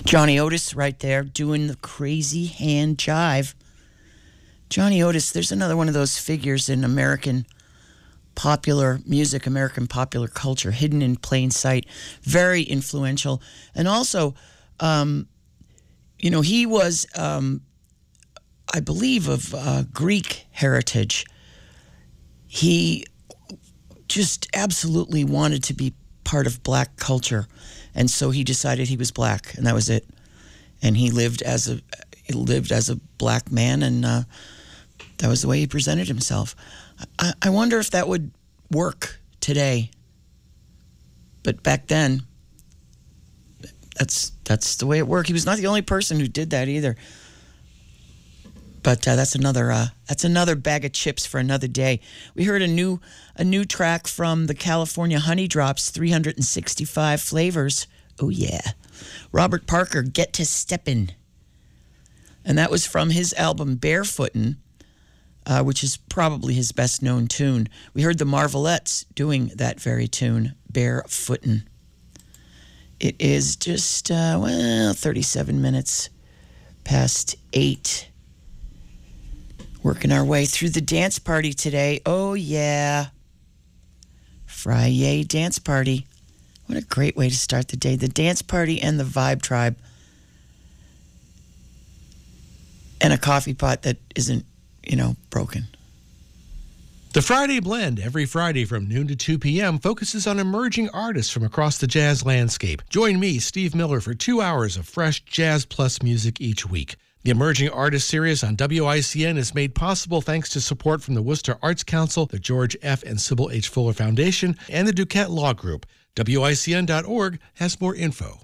Johnny Otis right there doing the crazy hand jive. Johnny Otis, there's another one of those figures in American popular music, American popular culture, hidden in plain sight, very influential. And also, he was, I believe, of Greek heritage. He just absolutely wanted to be part of black culture. And so he decided he was black, and that was it. And he lived as a black man, and that was the way he presented himself. I wonder if that would work today. But back then, that's the way it worked. He was not the only person who did that either. But that's another bag of chips for another day. We heard a new track from the California Honey Drops, 365 flavors. Oh yeah, Robert Parker, Get to Steppin', and that was from his album Barefootin', which is probably his best known tune. We heard the Marvelettes doing that very tune, Barefootin'. It is just 37 minutes past 8. Working our way through the dance party today. Oh, yeah. Friday dance party. What a great way to start the day. The dance party and the Vibe Tribe. And a coffee pot that isn't, broken. The Friday Blend, every Friday from noon to 2 p.m., focuses on emerging artists from across the jazz landscape. Join me, Steve Miller, for 2 hours of fresh Jazz Plus music each week. The Emerging Artist Series on WICN is made possible thanks to support from the Worcester Arts Council, the George F. and Sybil H. Fuller Foundation, and the Duquette Law Group. WICN.org has more info.